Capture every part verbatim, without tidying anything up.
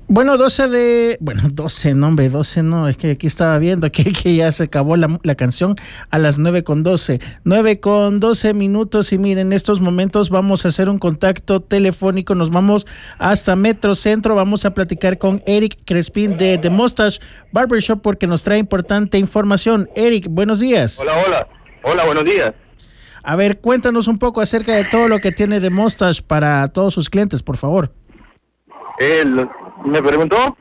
Bueno, doce de... Bueno, doce, no, hombre, doce no. Es que aquí estaba viendo que, que ya se acabó la, la canción a las nueve con doce. nueve con doce minutos y miren, en estos momentos vamos a hacer un contacto telefónico. Nos vamos hasta Metro Centro. Vamos a platicar con Eric Crespin de The Mustache Barbershop porque nos trae importante información. Eric, buenos días. Hola, hola. Hola, buenos días. A ver, cuéntanos un poco acerca de todo lo que tiene The Mustache para todos sus clientes, por favor. Eh, ¿Me preguntó?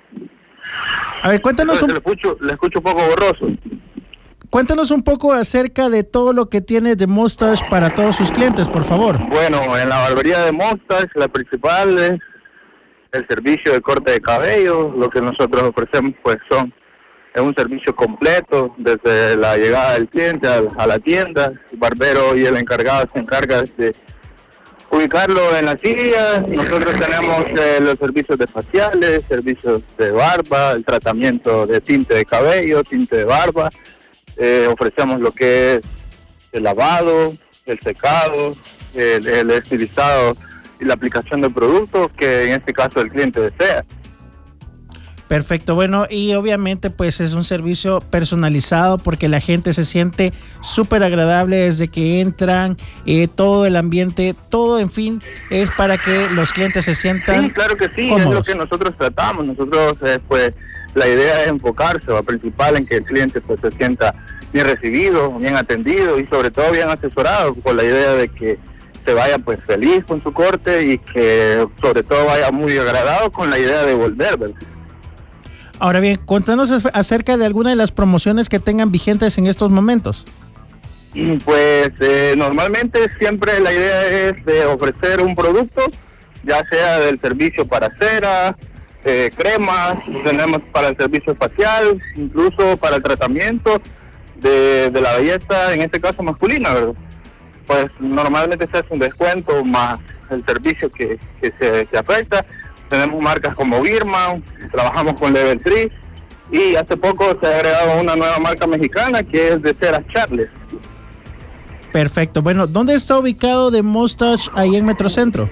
A ver, cuéntanos un... Le escucho, le escucho un poco borroso. Cuéntanos un poco acerca de todo lo que tiene The Mustache para todos sus clientes, por favor. Bueno, en la barbería de Mustache, la principal es el servicio de corte de cabello. Lo que nosotros ofrecemos, pues, son es un servicio completo, desde la llegada del cliente a, a la tienda. El barbero y el encargado se encargan de ubicarlo en la silla. Nosotros tenemos eh, los servicios de faciales, servicios de barba, el tratamiento de tinte de cabello, tinte de barba. Eh, ofrecemos lo que es el lavado, el secado, el, el estilizado y la aplicación de productos que en este caso el cliente desea. Perfecto, bueno, y obviamente pues es un servicio personalizado porque la gente se siente súper agradable desde que entran, eh, todo el ambiente, todo, en fin, es para que los clientes se sientan Sí, claro que sí, cómodos. Es lo que nosotros tratamos. Nosotros, eh, pues, la idea es enfocarse, lo principal en que el cliente pues se sienta bien recibido, bien atendido y sobre todo bien asesorado, con la idea de que se vaya pues feliz con su corte y que sobre todo vaya muy agradado con la idea de volver, ¿verdad? Ahora bien, cuéntanos acerca de alguna de las promociones que tengan vigentes en estos momentos. Pues eh, normalmente siempre la idea es de ofrecer un producto, ya sea del servicio para cera, eh, cremas, tenemos para el servicio facial, incluso para el tratamiento de, de la belleza, en este caso masculina, ¿verdad? Pues normalmente se hace un descuento más el servicio que, que se, se afecta. Tenemos marcas como Birman, trabajamos con Level tres y hace poco se ha agregado una nueva marca mexicana que es de ceras Charles. Perfecto. Bueno, ¿dónde está ubicado The Mustache ahí en Metrocentro?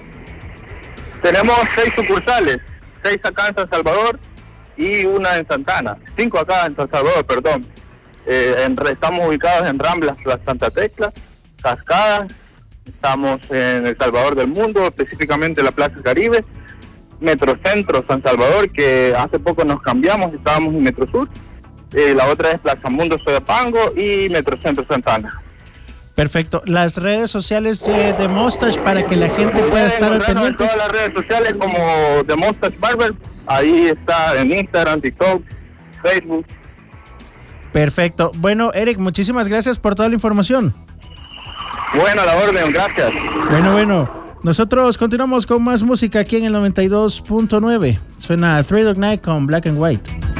Tenemos seis sucursales, seis acá en San Salvador y una en Santana, cinco acá en San Salvador, perdón. Eh, en, estamos ubicados en Ramblas, Plaza Santa Tecla, Cascada, estamos en El Salvador del Mundo, específicamente la Plaza Caribe, Metrocentro San Salvador, que hace poco nos cambiamos, estábamos en Metrosur, eh, la otra es Plaza Mundo Soyapango y Metrocentro Santana. Perfecto. Las redes sociales de The Mustache para que la gente pueda estar al pendiente. En todas las redes sociales como The Mustache Barber, ahí está en Instagram, TikTok, Facebook. Perfecto. Bueno, Eric, muchísimas gracias por toda la información. Bueno, a la orden, gracias. Bueno, bueno. Nosotros continuamos con más música aquí en el noventa y dos punto nueve. Suena Three Dog Night con Black and White.